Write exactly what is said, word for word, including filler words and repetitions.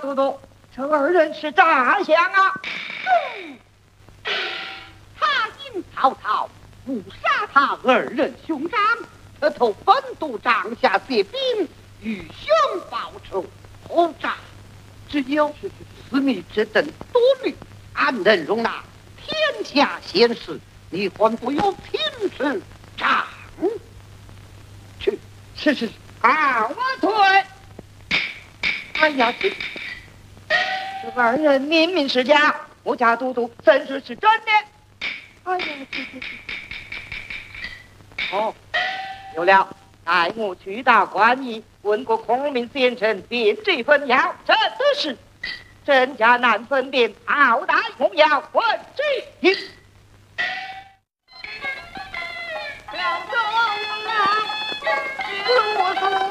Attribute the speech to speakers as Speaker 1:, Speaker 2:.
Speaker 1: 都督，这二人是诈降啊！
Speaker 2: 嗯，他因曹操误杀他二人兄长，特投本督帐下写兵，与兄报仇，后诈。只有此你这等多虑，安能容纳天下贤士？你还不有平时长去？
Speaker 1: 是是是，好，我退。哎呀，这这二人明明是假，我家都督怎说是真的？哎呀，这这这，哦，有了，待我去到官驿，问过孔明先生，便这份药真的是真假难分辨，好歹红药问之一。两中郎，一路书。